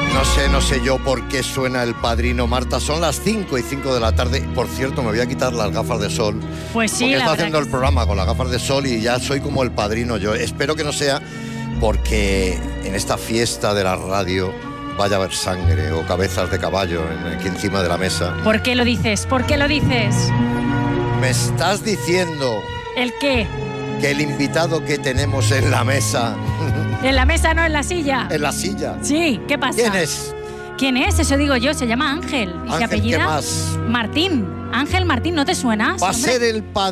No sé yo por qué suena El Padrino, Marta. Son las 5:05 de la tarde. Por cierto, me voy a quitar las gafas de sol. Pues sí, porque la estoy verdad haciendo el programa con las gafas de sol y ya soy como El Padrino. Yo espero que no sea porque en esta fiesta de la radio vaya a haber sangre o cabezas de caballo aquí encima de la mesa. ¿Por qué lo dices? ¿Por qué lo dices? ¿Me estás diciendo ¿El qué? que el invitado que tenemos en la mesa... ¿En la mesa, no en la silla? En la silla. Sí, ¿qué pasa? ¿Quién es? ¿Quién es? Eso digo yo, se llama Ángel. ¿Y se Ángel, apellida? ¿qué más? Martín. Ángel Martín, ¿no te suena? Va a ser el padrino.